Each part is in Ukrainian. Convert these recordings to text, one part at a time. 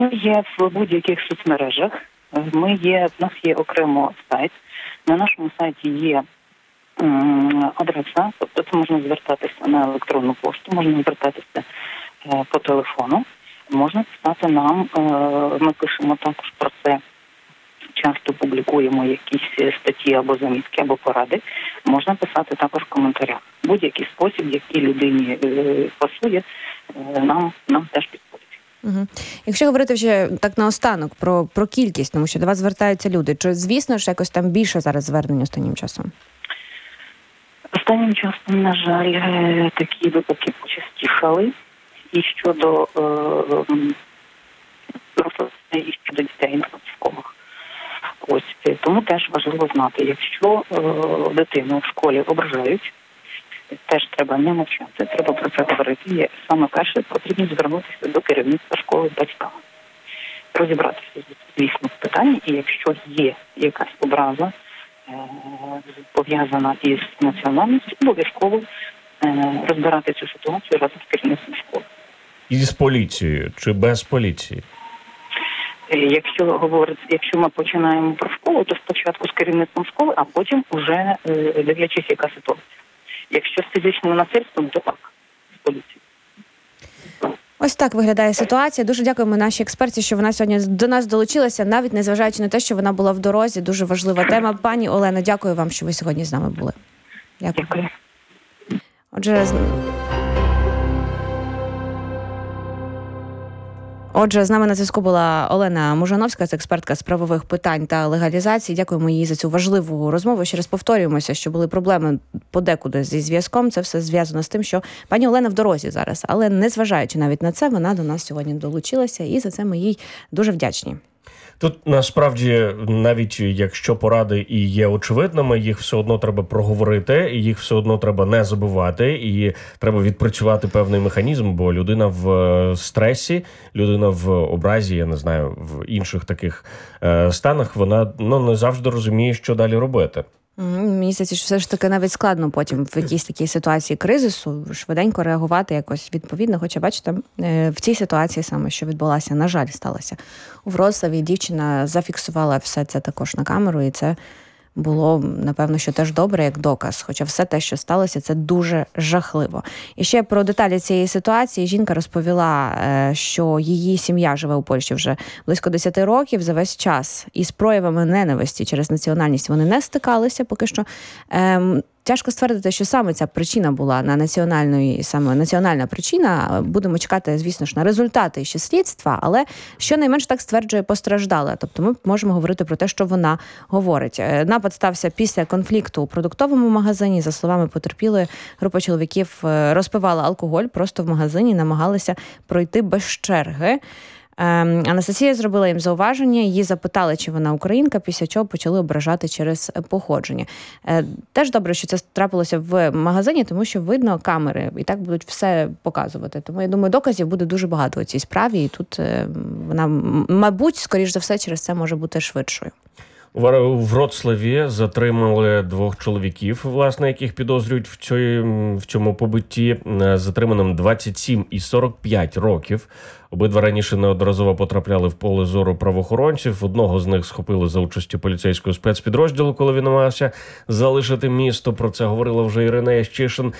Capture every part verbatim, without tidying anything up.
Ми є в будь-яких соцмережах. Ми є, в нас є окремо сайт. На нашому сайті є м, адреса, тобто це можна звертатися на електронну пошту, можна звертатися е, по телефону, можна писати нам, е, ми пишемо також про це, часто публікуємо якісь статті або замітки, або поради, можна писати також в коментарях. Будь-який спосіб, який людині е, пасує, е, нам, нам теж підходить. Угу. Якщо говорити вже так наостанок про, про кількість, тому що до вас звертаються люди, чи, звісно ж, якось там більше зараз звернень останнім часом? Останнім часом, на жаль, такі випадки почастішали. І щодо е, і щодо дітей на школах. Ось, тому теж важливо знати, якщо е, дитину в школі ображають, теж треба не мовчати, треба про це говорити. Є саме перше, потрібно звернутися до керівництва школи з батьками. Розібратися, звісно, в питанні, і якщо є якась образа, е, пов'язана із національністю, обов'язково е, розбирати цю ситуацію разом з керівництвом школи. І з поліцією чи без поліції? Якщо говорить, якщо ми починаємо про школу, то спочатку з керівництвом школи, а потім уже е, дивлячись, яка ситуація. Якщо з фізичним насильством, то так, з поліцією. Ось так виглядає ситуація. Дуже дякуємо нашій експерті, що вона сьогодні до нас долучилася, навіть незважаючи на те, що вона була в дорозі. Дуже важлива тема. Пані Олена, дякую вам, що ви сьогодні з нами були. Дякую. Дякую. Отже, Отже, з нами на зв'язку була Олена Мужановська, це експертка з правових питань та легалізації. Дякуємо їй за цю важливу розмову. Ще раз повторюємося, що були проблеми подекуди зі зв'язком. Це все зв'язано з тим, що пані Олена в дорозі зараз. Але незважаючи навіть на це, вона до нас сьогодні долучилася, і за це ми їй дуже вдячні. Тут, насправді, навіть якщо поради і є очевидними, їх все одно треба проговорити, і їх все одно треба не забувати, і треба відпрацювати певний механізм, бо людина в стресі, людина в образі, я не знаю, в інших таких е, станах, вона ну, не завжди розуміє, що далі робити. Мені здається, що все ж таки навіть складно потім в якійсь такій ситуації кризису швиденько реагувати якось відповідно. Хоча, бачите, в цій ситуації саме, що відбулася, на жаль, сталося у Вроцлаві. Дівчина зафіксувала все це також на камеру, і це було, напевно, що теж добре, як доказ. Хоча все те, що сталося, це дуже жахливо. І ще про деталі цієї ситуації. Жінка розповіла, що її сім'я живе у Польщі вже близько десять років. За весь час із проявами ненависті через національність вони не стикалися поки що. Ем, Тяжко ствердити, що саме ця причина була на національної, саме національна причина. Будемо чекати, звісно ж, на результати ще слідства, але щонайменш так стверджує постраждала. Тобто ми можемо говорити про те, що вона говорить. Напад стався після конфлікту у продуктовому магазині. За словами потерпілої, група чоловіків розпивала алкоголь просто в магазині, намагалися пройти без черги. Анастасія зробила їм зауваження, її запитали, чи вона українка, після чого почали ображати через походження. Теж добре, що це трапилося в магазині, тому що видно камери, і так будуть все показувати. Тому, я думаю, доказів буде дуже багато у цій справі, і тут вона, мабуть, скоріш за все, через це може бути швидшою. У Вроцлаві затримали двох чоловіків, власне, яких підозрюють в цьому, в цьому побитті. Затриманим двадцять сім і сорок п'ять років. Обидва раніше неодноразово потрапляли в поле зору правоохоронців. Одного з них схопили за участю поліцейського спецпідрозділу, коли він намагався залишити місто. Про це говорила вже Ірина Ящишин.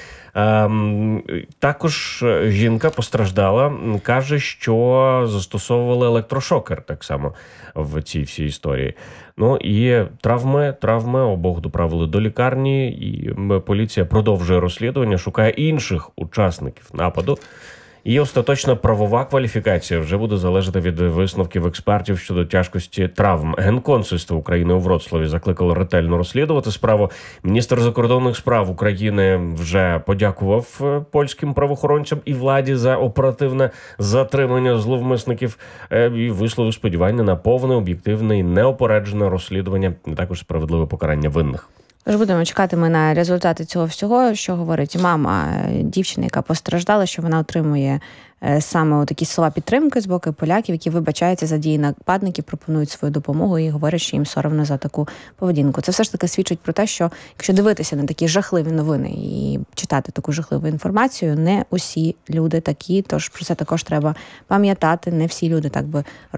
Ем, також жінка постраждала. Каже, що застосовували електрошокер так само в цій всій історії. Ну і травми, травми обох доправили до лікарні, і поліція продовжує розслідування, шукає інших учасників нападу. І остаточна правова кваліфікація вже буде залежати від висновків експертів щодо тяжкості травм. Генконсульство України у Вроцлаві закликало ретельно розслідувати справу. Міністр закордонних справ України вже подякував польським правоохоронцям і владі за оперативне затримання зловмисників і висловив сподівання на повне, об'єктивне і неопереджене розслідування, а також справедливе покарання винних. Тож будемо чекати ми на результати цього всього, що говорить мама дівчини, яка постраждала, що вона отримує саме такі слова підтримки з боку поляків, які вибачаються за дії нападників, пропонують свою допомогу і говорять, що їм соромно за таку поведінку. Це все ж таки свідчить про те, що якщо дивитися на такі жахливі новини і читати таку жахливу інформацію, не усі люди такі, тож про це також треба пам'ятати, не всі люди так би